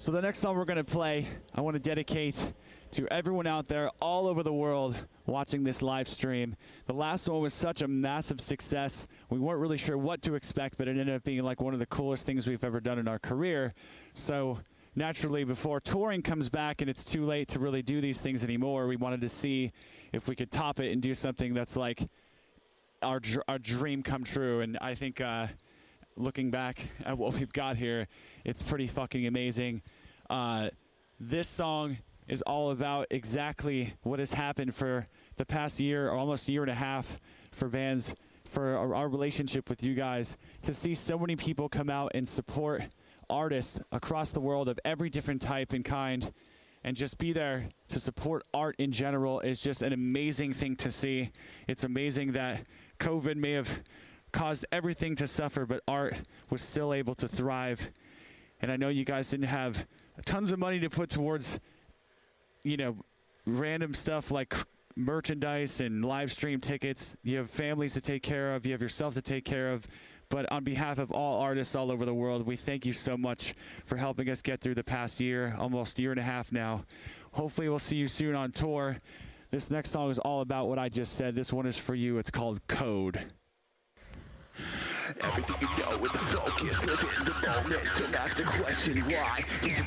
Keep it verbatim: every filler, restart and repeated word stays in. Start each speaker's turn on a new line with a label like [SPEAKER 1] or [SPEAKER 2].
[SPEAKER 1] So the next song we're going to play, I want to dedicate to everyone out there all over the world watching this live stream. The last one was such a massive success. We weren't really sure what to expect, but it ended up being like one of the coolest things we've ever done in our career. So naturally, before touring comes back and it's too late to really do these things anymore, we wanted to see if we could top it and do something that's like our dr- our dream come true. And I think uh, looking back at what we've got here, it's pretty fucking amazing. Uh, this song is all about exactly what has happened for the past year or almost a year and a half for Vans, for our, our relationship with you guys, to see so many people come out and support artists across the world of every different type and kind, and just be there to support art in general is just an amazing thing to see. It's amazing that COVID may have caused everything to suffer, but art was still able to thrive. And I know you guys didn't have tons of money to put towards, you know, random stuff like merchandise and live stream tickets. You have families to take care of. You have yourself to take care of. But on behalf of all artists all over the world, we thank you so much for helping us get through the past year, almost year and a half now. Hopefully we'll see you soon on tour. This next song is all about what I just said. This one is for you. It's called Code.
[SPEAKER 2] Everything you know with the focus, live in the moment. Don't ask the question why. Is it